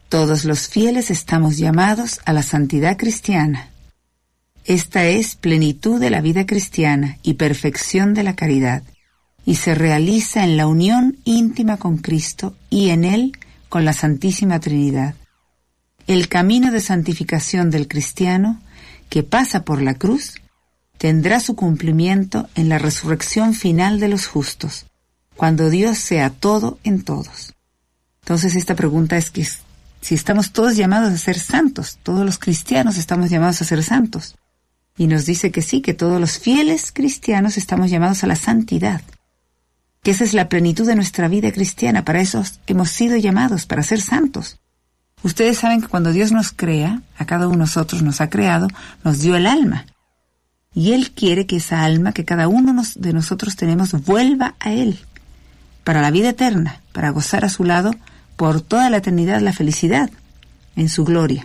Todos los fieles estamos llamados a la santidad cristiana. Esta es plenitud de la vida cristiana y perfección de la caridad, y se realiza en la unión íntima con Cristo y en Él con la Santísima Trinidad. El camino de santificación del cristiano, que pasa por la cruz, tendrá su cumplimiento en la resurrección final de los justos, cuando Dios sea todo en todos. Entonces esta pregunta es que si estamos todos llamados a ser santos, todos los cristianos estamos llamados a ser santos. Y nos dice que sí, que todos los fieles cristianos estamos llamados a la santidad, que esa es la plenitud de nuestra vida cristiana. Para eso hemos sido llamados, para ser santos. Ustedes saben que cuando Dios nos crea, a cada uno de nosotros nos ha creado, nos dio el alma. Y Él quiere que esa alma que cada uno de nosotros tenemos vuelva a Él, para la vida eterna, para gozar a su lado por toda la eternidad la felicidad en su gloria.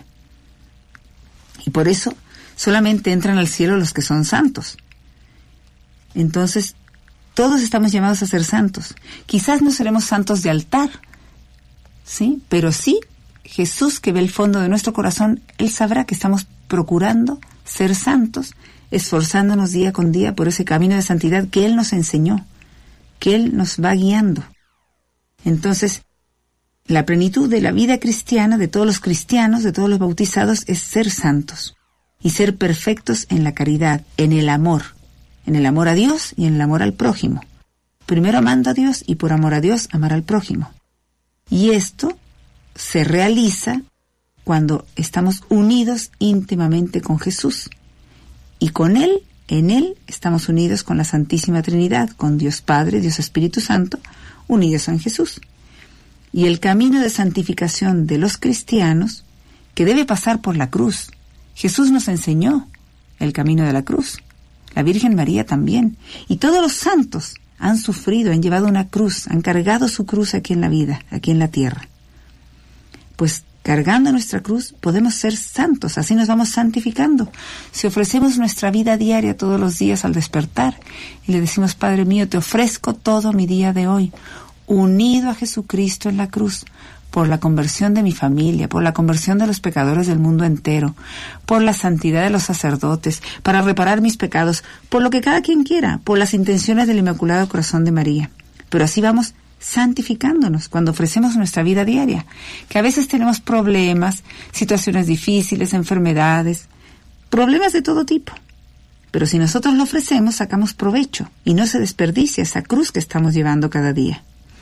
Y por eso solamente entran al cielo los que son santos. Entonces, todos estamos llamados a ser santos. Quizás no seremos santos de altar, ¿sí? Pero sí, Jesús, que ve el fondo de nuestro corazón, Él sabrá que estamos procurando ser santos, esforzándonos día con día por ese camino de santidad que Él nos enseñó, que Él nos va guiando. Entonces, la plenitud de la vida cristiana, de todos los cristianos, de todos los bautizados, es ser santos y ser perfectos en la caridad, en el amor a Dios y en el amor al prójimo. Primero amando a Dios y por amor a Dios amar al prójimo. Y esto se realiza cuando estamos unidos íntimamente con Jesús. Y con Él, en Él, estamos unidos con la Santísima Trinidad, con Dios Padre, Dios Espíritu Santo, unidos en Jesús. Y el camino de santificación de los cristianos, que debe pasar por la cruz. Jesús nos enseñó el camino de la cruz. La Virgen María también. Y todos los santos han sufrido, han llevado una cruz, han cargado su cruz aquí en la vida, aquí en la tierra. Pues cargando nuestra cruz podemos ser santos, así nos vamos santificando. Si ofrecemos nuestra vida diaria todos los días al despertar y le decimos: Padre mío, te ofrezco todo mi día de hoy, unido a Jesucristo en la cruz, por la conversión de mi familia, por la conversión de los pecadores del mundo entero, por la santidad de los sacerdotes, para reparar mis pecados, por lo que cada quien quiera, por las intenciones del Inmaculado Corazón de María. Pero así vamos santificándonos cuando ofrecemos nuestra vida diaria, que a veces tenemos problemas, situaciones difíciles, enfermedades, problemas de todo tipo. Pero si nosotros lo ofrecemos, sacamos provecho y no se desperdicia esa cruz que estamos llevando cada día.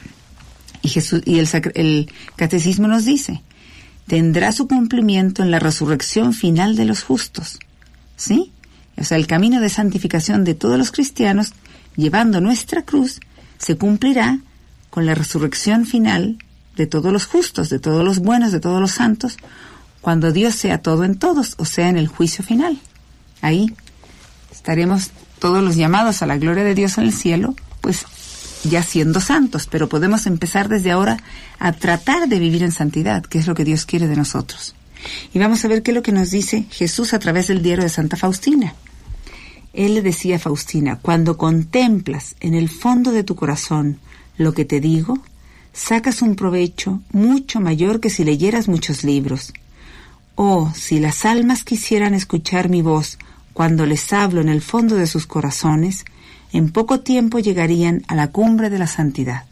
Y el catecismo nos dice: tendrá su cumplimiento en la resurrección final de los justos. ¿Sí? O sea, el camino de santificación de todos los cristianos, llevando nuestra cruz, se cumplirá con la resurrección final de todos los justos, de todos los buenos, de todos los santos, cuando Dios sea todo en todos, o sea, en el juicio final. Ahí estaremos todos los llamados a la gloria de Dios en el cielo, pues ya siendo santos, pero podemos empezar desde ahora a tratar de vivir en santidad, que es lo que Dios quiere de nosotros. Y vamos a ver qué es lo que nos dice Jesús a través del diario de Santa Faustina. Él le decía a Faustina: cuando contemplas en el fondo de tu corazón lo que te digo, sacas un provecho mucho mayor que si leyeras muchos libros. Oh, si las almas quisieran escuchar mi voz cuando les hablo en el fondo de sus corazones, en poco tiempo llegarían a la cumbre de la santidad.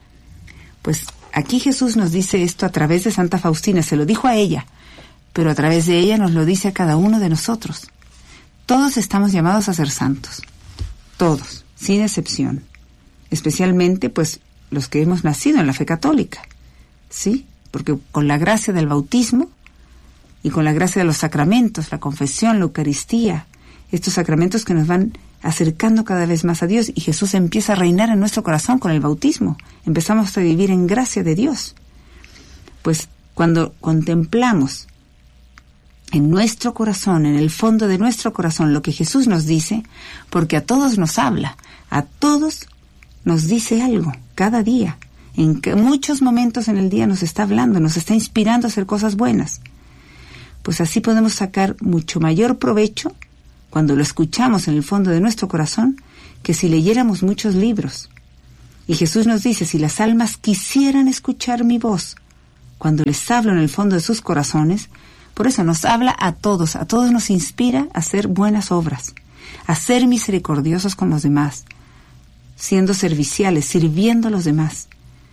Pues aquí Jesús nos dice esto a través de Santa Faustina. Se lo dijo a ella, pero a través de ella nos lo dice a cada uno de nosotros. Todos estamos llamados a ser santos. Todos, sin excepción. Especialmente, pues, los que hemos nacido en la fe católica. ¿Sí? Porque con la gracia del bautismo y con la gracia de los sacramentos, la confesión, la Eucaristía, estos sacramentos que nos van acercando cada vez más a Dios, y Jesús empieza a reinar en nuestro corazón con el bautismo. Empezamos a vivir en gracia de Dios. Pues cuando contemplamos en nuestro corazón, en el fondo de nuestro corazón, lo que Jesús nos dice, porque a todos nos habla, a todos nos dice algo, cada día. En muchos momentos en el día nos está hablando, nos está inspirando a hacer cosas buenas. Pues así podemos sacar mucho mayor provecho cuando lo escuchamos en el fondo de nuestro corazón, que si leyéramos muchos libros. Y Jesús nos dice: si las almas quisieran escuchar mi voz cuando les hablo en el fondo de sus corazones, por eso nos habla a todos nos inspira a hacer buenas obras, a ser misericordiosos con los demás, siendo serviciales, sirviendo a los demás,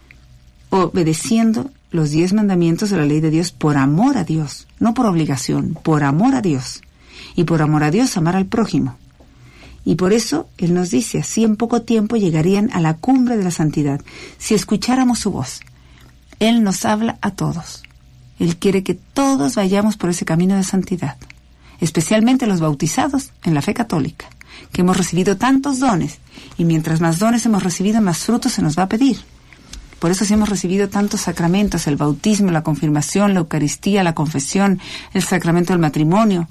obedeciendo los 10 mandamientos de la ley de Dios por amor a Dios, no por obligación, por amor a Dios. Y por amor a Dios amar al prójimo. Y por eso Él nos dice, así en poco tiempo llegarían a la cumbre de la santidad, si escucháramos su voz. Él nos habla a todos. Él quiere que todos vayamos por ese camino de santidad, especialmente los bautizados en la fe católica, que hemos recibido tantos dones, y mientras más dones hemos recibido, más frutos se nos va a pedir. Por eso si hemos recibido tantos sacramentos, el bautismo, la confirmación, la Eucaristía, la confesión, el sacramento del matrimonio,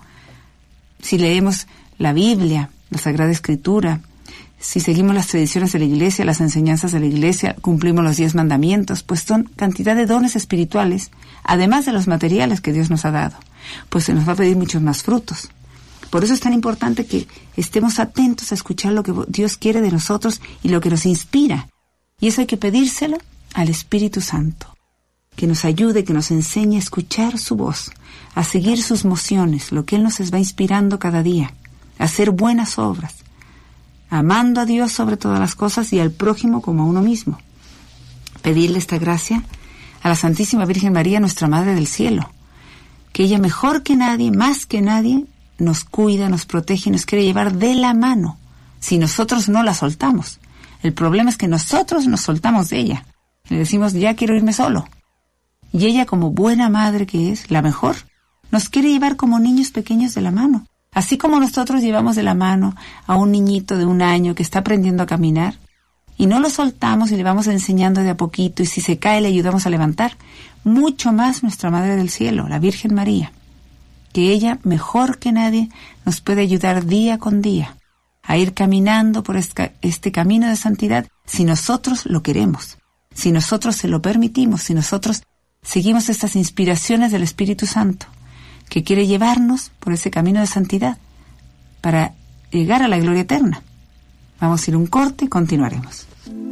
si leemos la Biblia, la Sagrada Escritura, si seguimos las tradiciones de la Iglesia, las enseñanzas de la Iglesia, cumplimos los 10 mandamientos, pues son cantidad de dones espirituales, además de los materiales que Dios nos ha dado, pues se nos va a pedir muchos más frutos. Por eso es tan importante que estemos atentos a escuchar lo que Dios quiere de nosotros y lo que nos inspira. Y eso hay que pedírselo al Espíritu Santo, que nos ayude, que nos enseñe a escuchar su voz, a seguir sus mociones, lo que Él nos va inspirando cada día, a hacer buenas obras, amando a Dios sobre todas las cosas y al prójimo como a uno mismo. Pedirle esta gracia a la Santísima Virgen María, nuestra Madre del Cielo, que ella mejor que nadie, más que nadie, nos cuida, nos protege y nos quiere llevar de la mano, si nosotros no la soltamos. El problema es que nosotros nos soltamos de ella. Le decimos, ya quiero irme solo. Y ella, como buena madre que es, la mejor, nos quiere llevar como niños pequeños de la mano. Así como nosotros llevamos de la mano a un niñito de 1 año que está aprendiendo a caminar, y no lo soltamos y le vamos enseñando de a poquito, y si se cae le ayudamos a levantar, mucho más nuestra Madre del Cielo, la Virgen María, que ella, mejor que nadie, nos puede ayudar día con día a ir caminando por este camino de santidad si nosotros lo queremos, si nosotros se lo permitimos, si nosotros seguimos estas inspiraciones del Espíritu Santo, que quiere llevarnos por ese camino de santidad para llegar a la gloria eterna. Vamos a ir un corte y continuaremos.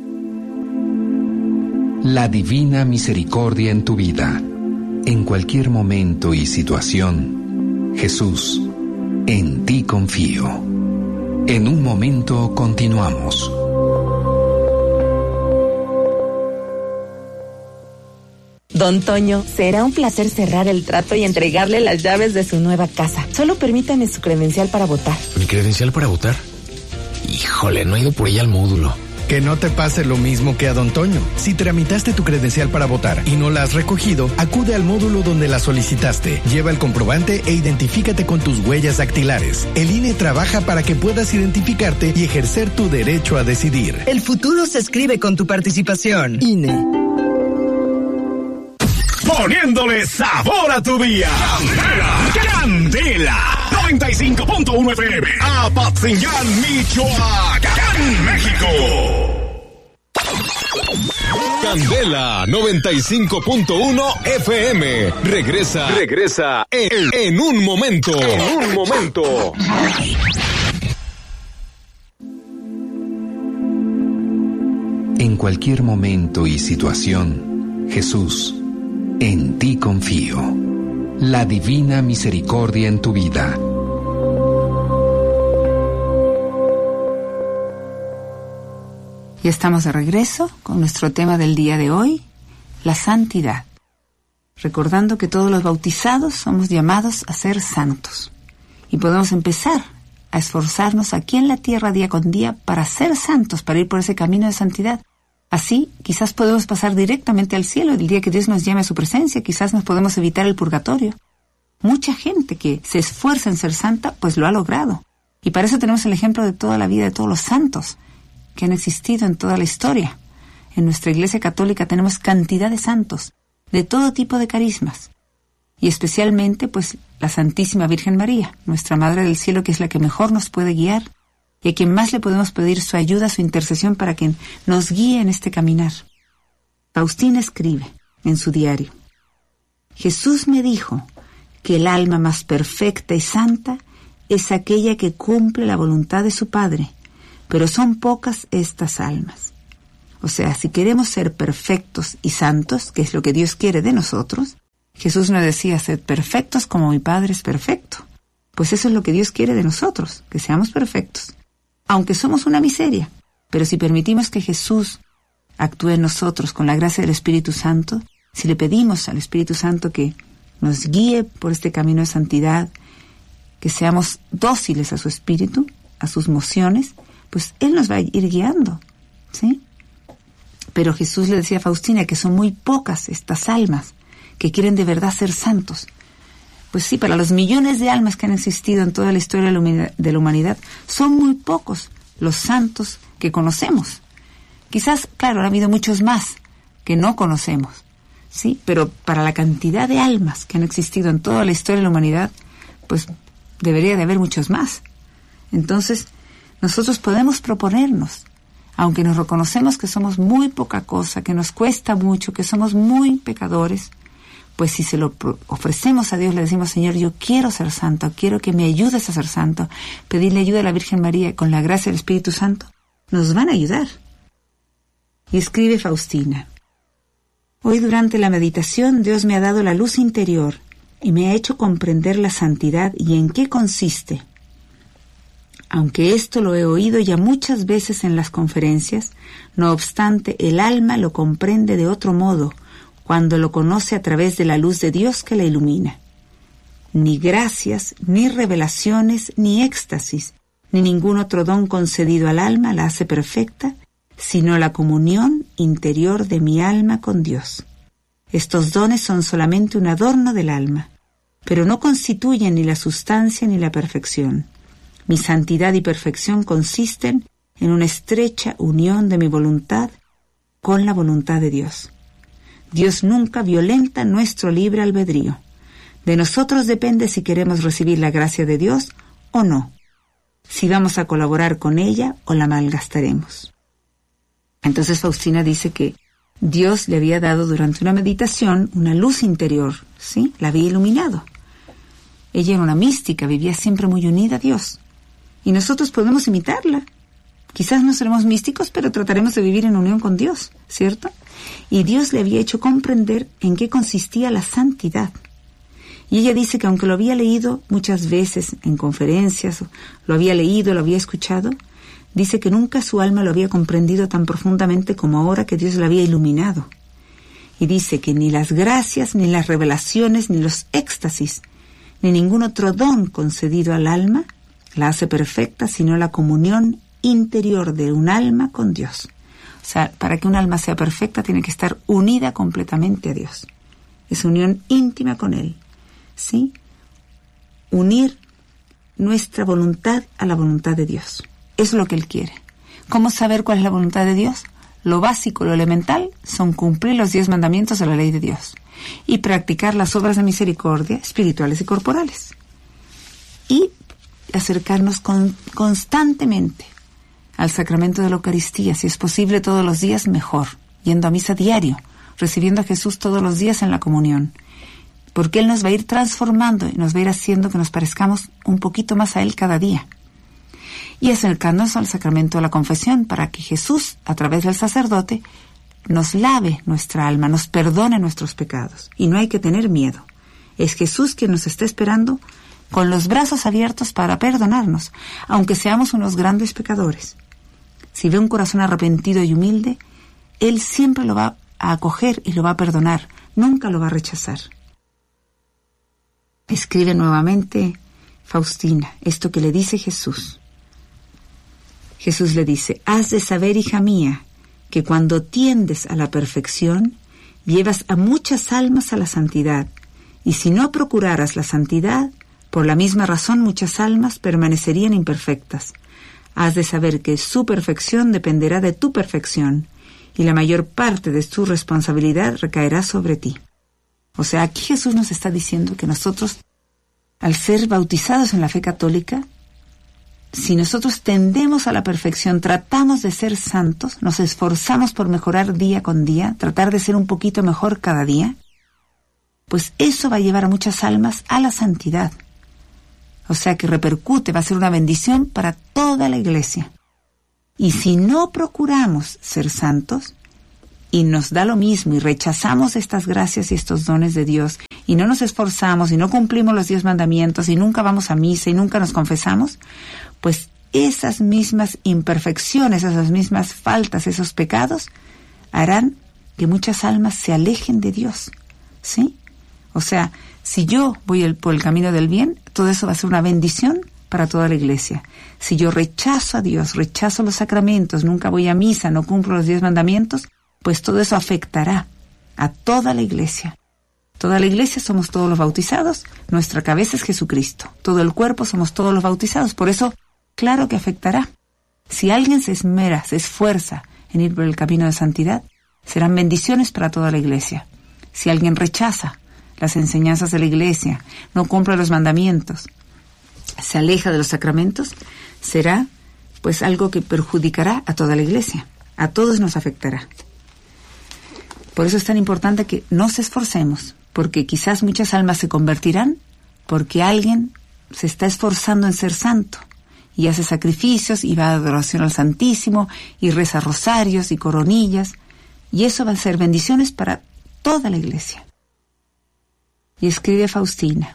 La divina misericordia en tu vida, en cualquier momento y situación. Jesús, en ti confío. En un momento continuamos. Don Toño, será un placer cerrar el trato y entregarle las llaves de su nueva casa. Solo permítame su credencial para votar. ¿Mi credencial para votar? Híjole, no he ido por ella al módulo. Que no te pase lo mismo que a Don Toño. Si tramitaste tu credencial para votar y no la has recogido, acude al módulo donde la solicitaste. Lleva el comprobante e identifícate con tus huellas dactilares. El INE trabaja para que puedas identificarte y ejercer tu derecho a decidir. El futuro se escribe con tu participación. INE. Poniéndole sabor a tu día. Candela 95.1 FM. Apatzingán, Michoacán, México. Candela 95.1 FM. Regresa en un momento. En cualquier momento y situación, Jesús, en ti confío. La divina misericordia en tu vida. Ya estamos de regreso con nuestro tema del día de hoy, la santidad. Recordando que todos los bautizados somos llamados a ser santos. Y podemos empezar a esforzarnos aquí en la tierra día con día para ser santos, para ir por ese camino de santidad. Así, quizás podemos pasar directamente al cielo el día que Dios nos llame a su presencia, quizás nos podemos evitar el purgatorio. Mucha gente que se esfuerza en ser santa, pues lo ha logrado. Y para eso tenemos el ejemplo de toda la vida de todos los santos que han existido en toda la historia. En nuestra Iglesia Católica tenemos cantidad de santos, de todo tipo de carismas. Y especialmente, pues, la Santísima Virgen María, nuestra Madre del Cielo, que es la que mejor nos puede guiar, y a quien más le podemos pedir su ayuda, su intercesión para que nos guíe en este caminar. Faustina escribe en su diario: Jesús me dijo que el alma más perfecta y santa es aquella que cumple la voluntad de su Padre, pero son pocas estas almas. O sea, si queremos ser perfectos y santos, que es lo que Dios quiere de nosotros, Jesús nos decía, sed perfectos como mi Padre es perfecto. Pues eso es lo que Dios quiere de nosotros, que seamos perfectos. Aunque somos una miseria, pero si permitimos que Jesús actúe en nosotros con la gracia del Espíritu Santo, si le pedimos al Espíritu Santo que nos guíe por este camino de santidad, que seamos dóciles a su Espíritu, a sus mociones, pues Él nos va a ir guiando, ¿sí? Pero Jesús le decía a Faustina que son muy pocas estas almas que quieren de verdad ser santos. Pues sí, para los millones de almas que han existido en toda la historia de la humanidad, son muy pocos los santos que conocemos. Quizás, claro, ha habido muchos más que no conocemos, ¿sí? Pero para la cantidad de almas que han existido en toda la historia de la humanidad, pues debería de haber muchos más. Entonces, nosotros podemos proponernos, aunque nos reconocemos que somos muy poca cosa, que nos cuesta mucho, que somos muy pecadores, pues si se lo ofrecemos a Dios, le decimos, Señor, yo quiero ser santo, quiero que me ayudes a ser santo, pedirle ayuda a la Virgen María con la gracia del Espíritu Santo, nos van a ayudar. Y escribe Faustina, hoy durante la meditación Dios me ha dado la luz interior y me ha hecho comprender la santidad y en qué consiste. Aunque esto lo he oído ya muchas veces en las conferencias, no obstante el alma lo comprende de otro modo, cuando lo conoce a través de la luz de Dios que la ilumina. Ni gracias, ni revelaciones, ni éxtasis, ni ningún otro don concedido al alma la hace perfecta, sino la comunión interior de mi alma con Dios. Estos dones son solamente un adorno del alma, pero no constituyen ni la sustancia ni la perfección. Mi santidad y perfección consisten en una estrecha unión de mi voluntad con la voluntad de Dios. Dios nunca violenta nuestro libre albedrío. De nosotros depende si queremos recibir la gracia de Dios o no, si vamos a colaborar con ella o la malgastaremos. Entonces Faustina dice que Dios le había dado durante una meditación una luz interior, ¿sí? La había iluminado. Ella era una mística, vivía siempre muy unida a Dios. Y nosotros podemos imitarla. Quizás no seremos místicos, pero trataremos de vivir en unión con Dios, ¿cierto? Y Dios le había hecho comprender en qué consistía la santidad. Y ella dice que aunque lo había leído muchas veces en conferencias, lo había leído, lo había escuchado, dice que nunca su alma lo había comprendido tan profundamente como ahora que Dios la había iluminado. Y dice que ni las gracias, ni las revelaciones, ni los éxtasis, ni ningún otro don concedido al alma la hace perfecta, sino la comunión interior de un alma con Dios. O sea, para que un alma sea perfecta tiene que estar unida completamente a Dios. Es unión íntima con Él, ¿sí? Unir nuestra voluntad a la voluntad de Dios. Es lo que Él quiere. ¿Cómo saber cuál es la voluntad de Dios? Lo básico, lo elemental, son cumplir los 10 mandamientos de la ley de Dios y practicar las obras de misericordia espirituales y corporales. Y acercarnos constantemente al sacramento de la Eucaristía, si es posible todos los días, mejor, yendo a misa diario, recibiendo a Jesús todos los días en la comunión, porque Él nos va a ir transformando y nos va a ir haciendo que nos parezcamos un poquito más a Él cada día. Y acercarnos al sacramento de la confesión para que Jesús, a través del sacerdote, nos lave nuestra alma, nos perdone nuestros pecados. Y no hay que tener miedo. Es Jesús quien nos está esperando con los brazos abiertos para perdonarnos, aunque seamos unos grandes pecadores. Si ve un corazón arrepentido y humilde, Él siempre lo va a acoger y lo va a perdonar, nunca lo va a rechazar. Escribe nuevamente Faustina esto que le dice Jesús. Jesús le dice, has de saber, hija mía, que cuando tiendes a la perfección, llevas a muchas almas a la santidad, y si no procuraras la santidad, por la misma razón muchas almas permanecerían imperfectas. Has de saber que su perfección dependerá de tu perfección, y la mayor parte de tu responsabilidad recaerá sobre ti. O sea, aquí Jesús nos está diciendo que nosotros, al ser bautizados en la fe católica, si nosotros tendemos a la perfección, tratamos de ser santos, nos esforzamos por mejorar día con día, tratar de ser un poquito mejor cada día, pues eso va a llevar a muchas almas a la santidad. O sea que repercute, va a ser una bendición para toda la iglesia. Y si no procuramos ser santos, y nos da lo mismo, y rechazamos estas gracias y estos dones de Dios, y no nos esforzamos, y no cumplimos los 10 mandamientos, y nunca vamos a misa, y nunca nos confesamos, pues esas mismas imperfecciones, esas mismas faltas, esos pecados, harán que muchas almas se alejen de Dios, ¿sí? O sea, si yo voy por el camino del bien, todo eso va a ser una bendición para toda la iglesia. Si yo rechazo a Dios, rechazo los sacramentos, nunca voy a misa, no cumplo los 10 mandamientos, pues todo eso afectará a toda la iglesia. Toda la iglesia somos todos los bautizados, nuestra cabeza es Jesucristo. Todo el cuerpo somos todos los bautizados, por eso, claro que afectará. Si alguien se esmera, se esfuerza en ir por el camino de santidad, serán bendiciones para toda la iglesia. Si alguien rechaza las enseñanzas de la iglesia, no cumple los mandamientos, se aleja de los sacramentos, será pues algo que perjudicará a toda la iglesia. A todos nos afectará. Por eso es tan importante que nos esforcemos, porque quizás muchas almas se convertirán porque alguien se está esforzando en ser santo y hace sacrificios y va a adoración al Santísimo y reza rosarios y coronillas, y eso va a ser bendiciones para toda la iglesia. Y escribe Faustina: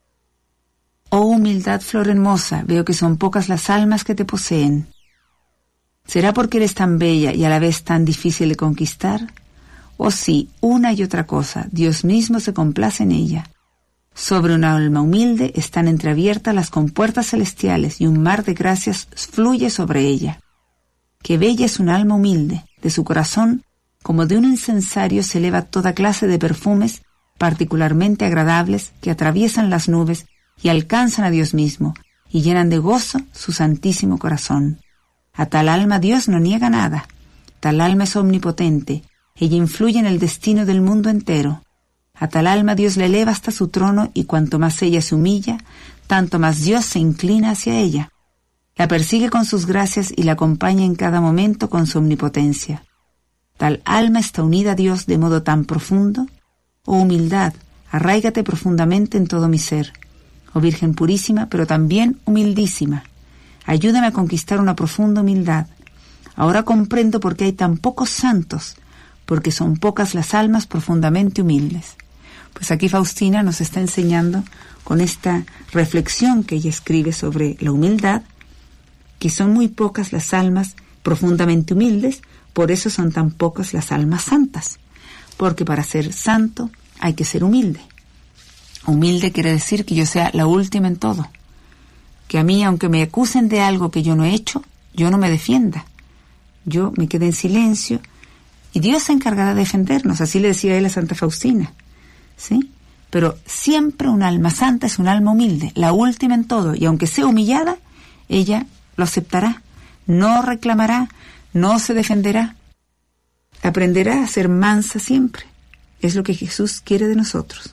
oh humildad, flor hermosa, veo que son pocas las almas que te poseen. ¿Será porque eres tan bella y a la vez tan difícil de conquistar? Oh sí, una y otra cosa, Dios mismo se complace en ella. Sobre una alma humilde están entreabiertas las compuertas celestiales y un mar de gracias fluye sobre ella. Qué bella es un alma humilde, de su corazón, como de un incensario se eleva toda clase de perfumes particularmente agradables que atraviesan las nubes y alcanzan a Dios mismo y llenan de gozo su santísimo corazón. A tal alma Dios no niega nada, tal alma es omnipotente, ella influye en el destino del mundo entero. A tal alma Dios la eleva hasta su trono y cuanto más ella se humilla, tanto más Dios se inclina hacia ella. La persigue con sus gracias y la acompaña en cada momento con su omnipotencia. Tal alma está unida a Dios de modo tan profundo. Oh humildad, arráigate profundamente en todo mi ser. Oh Virgen purísima, pero también humildísima. Ayúdame a conquistar una profunda humildad. Ahora comprendo por qué hay tan pocos santos, porque son pocas las almas profundamente humildes. Pues aquí Faustina nos está enseñando con esta reflexión que ella escribe sobre la humildad, que son muy pocas las almas profundamente humildes, por eso son tan pocas las almas santas, porque para ser santo hay que ser humilde. Humilde quiere decir que yo sea la última en todo, que a mí, aunque me acusen de algo que yo no he hecho, yo no me defienda, yo me quede en silencio, y Dios se encargará de defendernos, así le decía él a Santa Faustina, ¿sí? Pero siempre un alma santa es un alma humilde, la última en todo, y aunque sea humillada, ella lo aceptará, no reclamará, no se defenderá, aprenderá a ser mansa siempre. Es lo que Jesús quiere de nosotros.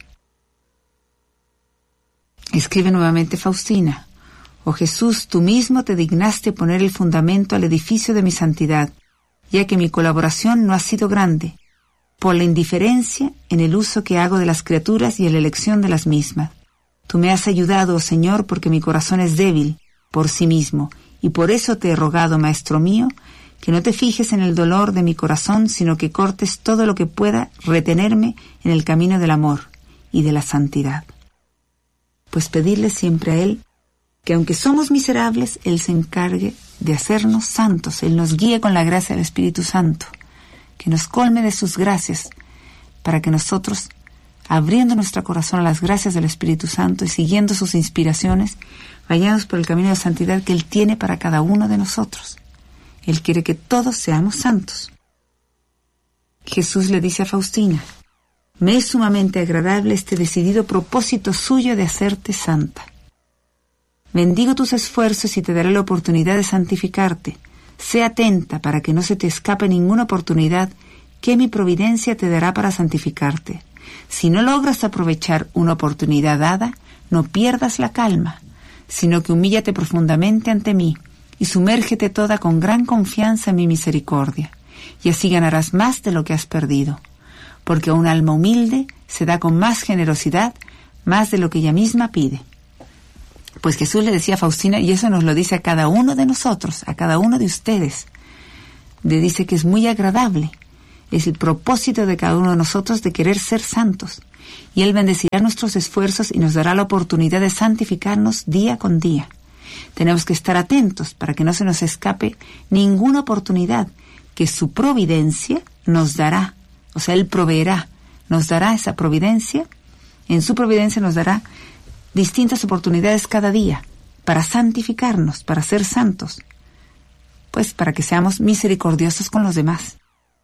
Escribe nuevamente Faustina: oh Jesús, tú mismo te dignaste poner el fundamento al edificio de mi santidad, ya que mi colaboración no ha sido grande, por la indiferencia en el uso que hago de las criaturas y en la elección de las mismas. Tú me has ayudado, oh Señor, porque mi corazón es débil por sí mismo, y por eso te he rogado, Maestro mío, que no te fijes en el dolor de mi corazón, sino que cortes todo lo que pueda retenerme en el camino del amor y de la santidad. Pues pedirle siempre a Él que aunque somos miserables, Él se encargue de hacernos santos, Él nos guíe con la gracia del Espíritu Santo, que nos colme de sus gracias, para que nosotros, abriendo nuestro corazón a las gracias del Espíritu Santo y siguiendo sus inspiraciones, vayamos por el camino de santidad que Él tiene para cada uno de nosotros. Él quiere que todos seamos santos. Jesús le dice a Faustina: me es sumamente agradable este decidido propósito suyo de hacerte santa. Bendigo tus esfuerzos y te daré la oportunidad de santificarte. Sé atenta para que no se te escape ninguna oportunidad que mi providencia te dará para santificarte. Si no logras aprovechar una oportunidad dada, no pierdas la calma, sino que humíllate profundamente ante mí y sumérgete toda con gran confianza en mi misericordia, y así ganarás más de lo que has perdido, porque a un alma humilde se da con más generosidad, más de lo que ella misma pide. Pues Jesús le decía a Faustina, y eso nos lo dice a cada uno de nosotros, a cada uno de ustedes: dice que es muy agradable. Es el propósito de cada uno de nosotros de querer ser santos. Y Él bendecirá nuestros esfuerzos y nos dará la oportunidad de santificarnos día con día. Tenemos que estar atentos para que no se nos escape ninguna oportunidad que su providencia nos dará. O sea, Él proveerá, nos dará esa providencia. En su providencia nos dará distintas oportunidades cada día para santificarnos, para ser santos. Pues para que seamos misericordiosos con los demás.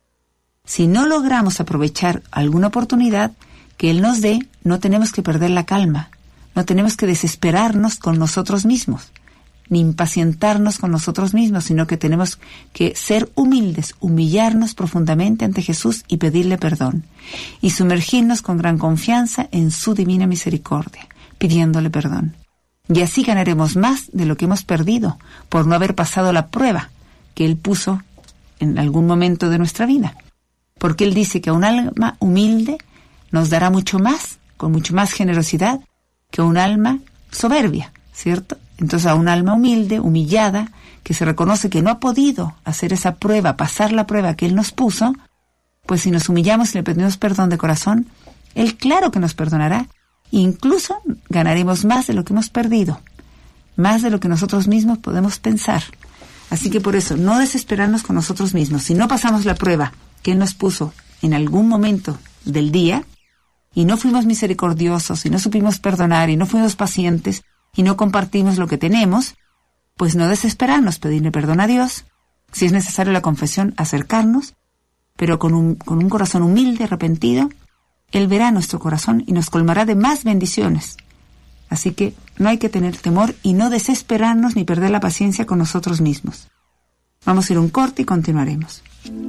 Si no logramos aprovechar alguna oportunidad que Él nos dé, no tenemos que perder la calma, no tenemos que desesperarnos con nosotros mismos, ni impacientarnos con nosotros mismos, sino que tenemos que ser humildes, humillarnos profundamente ante Jesús y pedirle perdón, y sumergirnos con gran confianza en su divina misericordia, pidiéndole perdón. Y así ganaremos más de lo que hemos perdido por no haber pasado la prueba que Él puso en algún momento de nuestra vida. Porque Él dice que a un alma humilde nos dará mucho más, con mucho más generosidad, que a un alma soberbia, ¿cierto? Entonces a un alma humilde, humillada, que se reconoce que no ha podido hacer esa prueba, pasar la prueba que Él nos puso, pues si nos humillamos y le pedimos perdón de corazón, Él claro que nos perdonará. Incluso ganaremos más de lo que hemos perdido, más de lo que nosotros mismos podemos pensar. Así que por eso, no desesperarnos con nosotros mismos. Si no pasamos la prueba que Él nos puso en algún momento del día, y no fuimos misericordiosos, y no supimos perdonar, y no fuimos pacientes, y no compartimos lo que tenemos, pues no desesperarnos, pedirle perdón a Dios, si es necesario la confesión, acercarnos, pero con un corazón humilde, arrepentido, Él verá nuestro corazón y nos colmará de más bendiciones. Así que no hay que tener temor y no desesperarnos ni perder la paciencia con nosotros mismos. Vamos a ir a un corte y continuaremos.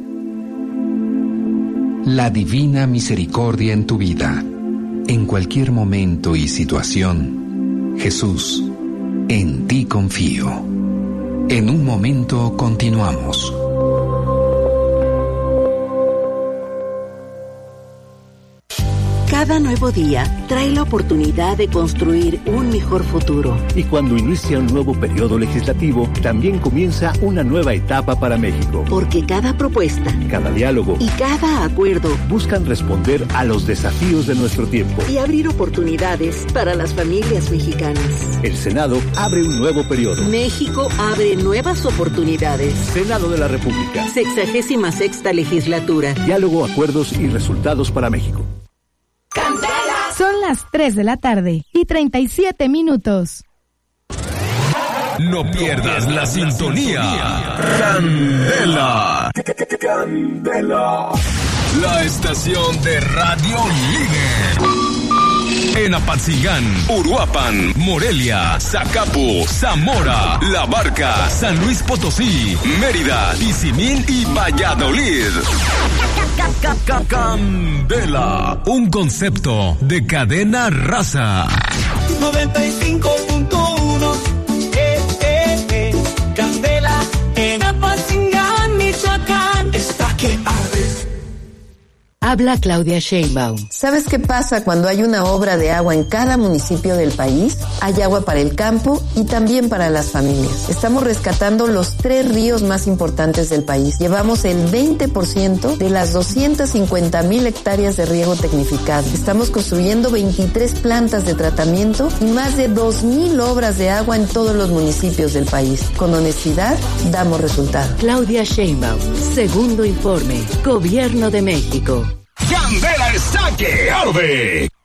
La divina misericordia en tu vida, en cualquier momento y situación. Jesús, en ti confío. En un momento continuamos. Cada nuevo día trae la oportunidad de construir un mejor futuro. Y cuando inicia un nuevo periodo legislativo, también comienza una nueva etapa para México. Porque cada propuesta, cada diálogo y cada acuerdo buscan responder a los desafíos de nuestro tiempo y abrir oportunidades para las familias mexicanas. El Senado abre un nuevo periodo. México abre nuevas oportunidades. Senado de la República. 66ª legislatura. Diálogo, acuerdos y resultados para México. Son las 3 de la tarde y 37 minutos. No pierdas la sintonía. Candela. Candela. La estación de radio líder. En Apatzingán, Uruapan, Morelia, Zacapu, Zamora, La Barca, San Luis Potosí, Mérida, Tizimín y Valladolid. Candela, un concepto de cadena raza. 95.1 Candela en Apatzingán, Michoacán. Está que arde. Habla Claudia Sheinbaum. ¿Sabes qué pasa cuando hay una obra de agua en cada municipio del país? Hay agua para el campo y también para las familias. Estamos rescatando los 3 ríos más importantes del país. Llevamos el 20% de las 250,000 hectáreas de riego tecnificado. Estamos construyendo 23 plantas de tratamiento y más de 2,000 obras de agua en todos los municipios del país. Con honestidad, damos resultados. Claudia Sheinbaum, segundo informe, Gobierno de México. Candela está que arde.